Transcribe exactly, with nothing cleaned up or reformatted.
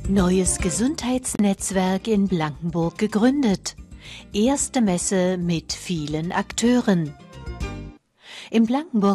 Neues Gesundheitsnetzwerk in Blankenburg gegründet. Erste Messe mit vielen Akteuren. Im Blankenburger